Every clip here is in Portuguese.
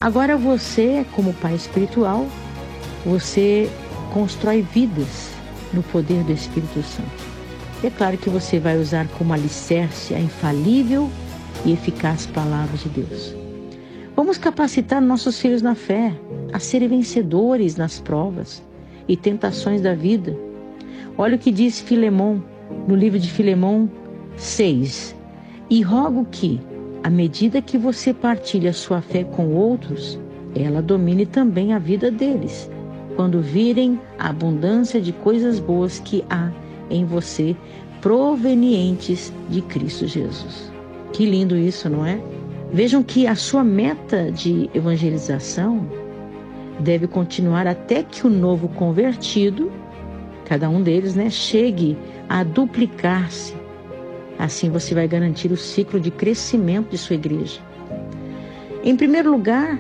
Agora você, como pai espiritual, você constrói vidas no poder do Espírito Santo. É claro que você vai usar como alicerce a infalível e eficaz palavra de Deus. Vamos capacitar nossos filhos na fé, a serem vencedores nas provas e tentações da vida. Olha o que diz Filemão, no livro de Filemão 6. E rogo que, à medida que você partilha sua fé com outros, ela domine também a vida deles, quando virem a abundância de coisas boas que há em você, provenientes de Cristo Jesus. Que lindo isso, não é? Vejam que a sua meta de evangelização deve continuar até que o novo convertido, cada um deles, chegue a duplicar-se. Assim você vai garantir o ciclo de crescimento de sua igreja. Em primeiro lugar,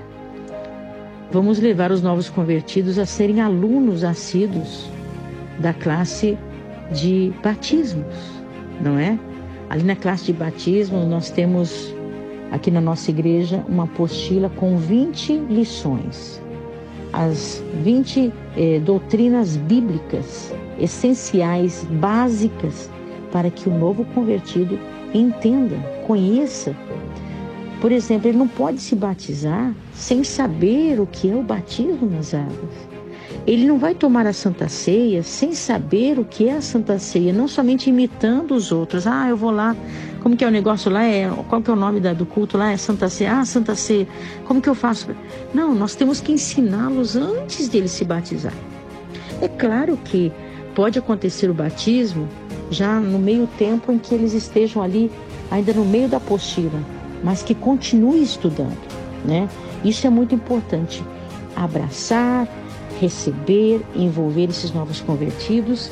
vamos levar os novos convertidos a serem alunos assíduos da classe de batismos, não é? Ali na classe de batismo nós temos aqui na nossa igreja uma apostila com 20 lições. As 20 doutrinas bíblicas essenciais, básicas, para que o novo convertido entenda, conheça. Por exemplo, ele não pode se batizar sem saber o que é o batismo nas águas. Ele não vai tomar a Santa Ceia sem saber o que é a Santa Ceia, não somente imitando os outros. Eu vou lá, como que é o negócio lá? Qual que é o nome do culto lá? É Santa Ceia. Santa Ceia, como que eu faço? Não, nós temos que ensiná-los antes de ele se batizar. É claro que pode acontecer o batismo já no meio tempo em que eles estejam ali, ainda no meio da apostila, mas que continue estudando, né? Isso é muito importante. Abraçar, receber, envolver esses novos convertidos.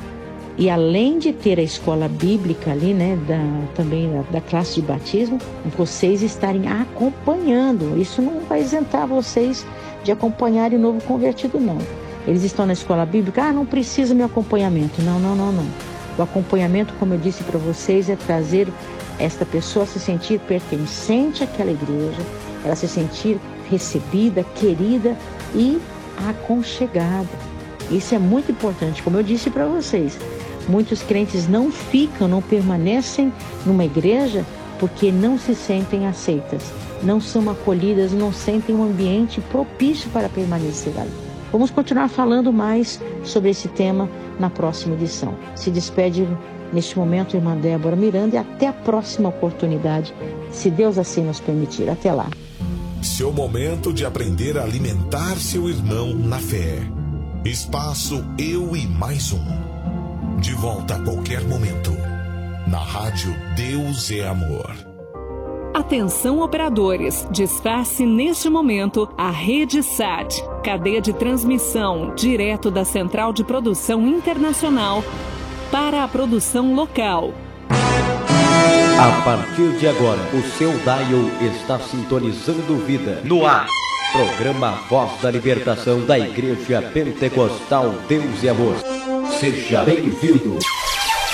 E além de ter a escola bíblica ali, também da classe de batismo, vocês estarem acompanhando. Isso não vai isentar vocês de acompanharem o novo convertido, não. Eles estão na escola bíblica, não precisa meu acompanhamento. Não. O acompanhamento, como eu disse para vocês, é trazer esta pessoa a se sentir pertencente àquela igreja, ela se sentir recebida, querida e aconchegada. Isso é muito importante, como eu disse para vocês. Muitos crentes não permanecem numa igreja porque não se sentem aceitas, não são acolhidas, não sentem um ambiente propício para permanecer ali. Vamos continuar falando mais sobre esse tema na próxima edição. Se despede neste momento a irmã Débora Miranda e até a próxima oportunidade, se Deus assim nos permitir. Até lá. Seu momento de aprender a alimentar seu irmão na fé. Espaço Eu e Mais Um. De volta a qualquer momento. Na rádio Deus é Amor. Atenção operadores, despace neste momento a Rede SAT, cadeia de transmissão direto da Central de Produção Internacional para a produção local. A partir de agora, o seu dial está sintonizando vida. No ar, programa Voz da Libertação da Igreja Pentecostal Deus e Amor. Seja bem-vindo.